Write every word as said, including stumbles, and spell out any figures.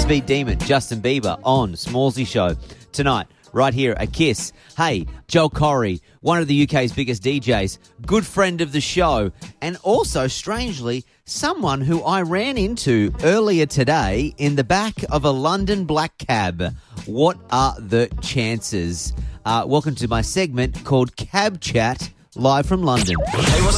Speed Demon, Justin Bieber on Smallsy Show. Tonight, right here at Kiss. Hey, Joel Corey, one of the U K's biggest D Js, good friend of the show, and also, strangely, someone who I ran into earlier today in the back of a London black cab. What are the chances? Uh, welcome to my segment called Cab Chat, live from London. Hey, what's